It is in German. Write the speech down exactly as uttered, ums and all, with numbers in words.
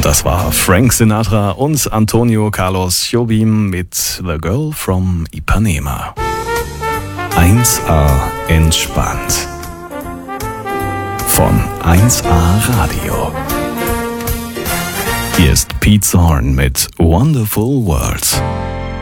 Und das war Frank Sinatra und Antonio Carlos Jobim mit The Girl from Ipanema. eins A entspannt. Von eins A Radio. Hier ist Pete Zorn mit Wonderful World.